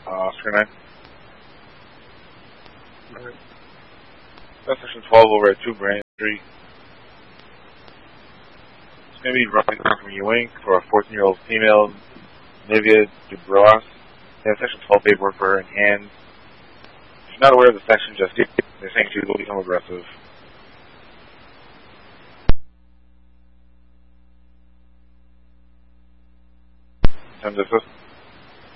Oscar 9. Alright. That's section 12 over at 2 Grand Street. It's going to be running from Ewing for a 14-year-old female, Nivea Dubroas. They have section 12 paperwork for her in hand. She's not aware of the section just yet. They're saying she will become aggressive. Time to assist.